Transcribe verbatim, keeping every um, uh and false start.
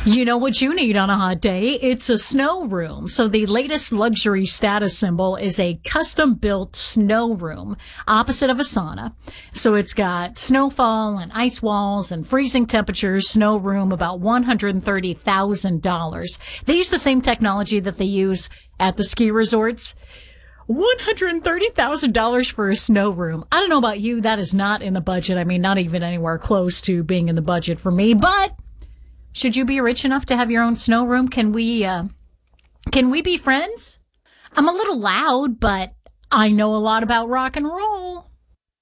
You know what you need on a hot day? It's a snow room. So the latest luxury status symbol is a custom-built snow room opposite of a sauna. So it's got snowfall and ice walls and freezing temperatures. Snow room, about one hundred thirty thousand dollars. They use the same technology that they use at the ski resorts. one hundred thirty thousand dollars for a snow room. I don't know about you. That is not in the budget. I mean, not even anywhere close to being in the budget for me, but should you be rich enough to have your own snow room? Can we, uh, can we be friends? I'm a little loud, but I know a lot about rock and roll.